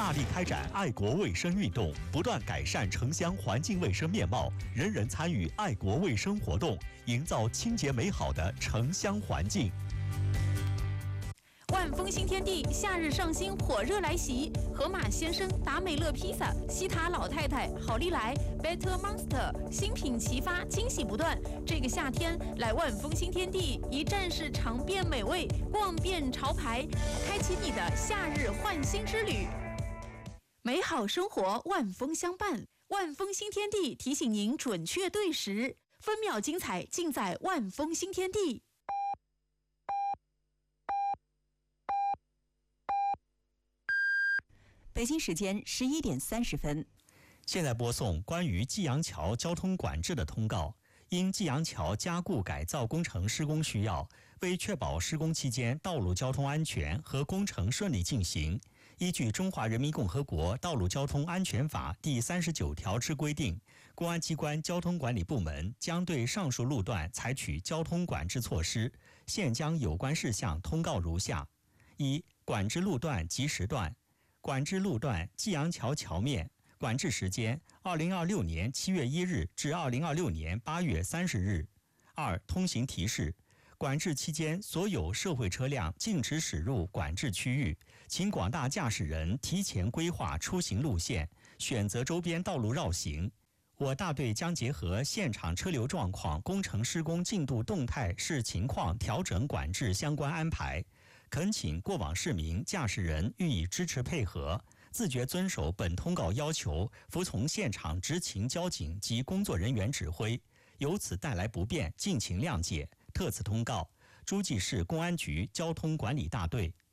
大力开展爱国卫生运动，不断改善城乡环境卫生面貌，人人参与爱国卫生活动，营造清洁美好的城乡环境。 万丰新天地夏日上新火热来袭，河马先生、达美乐披萨、西塔老太太、好利来、Better Monster 新品齐发，惊喜不断。这个夏天来万丰新天地，一站式尝遍美味，逛遍潮牌，开启你的夏日焕新之旅。美好生活万丰相伴，万丰新天地提醒您准确对时，分秒精彩尽在万丰新天地。 北京时间11点30分。 现在播送关于济阳桥交通管制的通告。因济阳桥加固改造工程施工需要，为确保施工期间道路交通安全和工程顺利进行，依据《中华人民共和国道路交通安全法》第39条之规定，公安机关交通管理部门将对上述路段采取交通管制措施。现将有关事项通告如下：一、管制路段及时段。管制路段济阳桥桥面，管制时间2026年7月1日至2026年8月30日。二、通行提示。管制期间，所有社会车辆禁止驶入管制区域，请广大驾驶人提前规划出行路线，选择周边道路绕行。我大队将结合现场车流状况、工程施工进度动态视情况调整管制相关安排。恳请过往市民、驾驶人予以支持配合，自觉遵守本通告要求，服从现场执勤交警及工作人员指挥。由此带来不便，敬请谅解。特此通告，诸暨市公安局交通管理大队。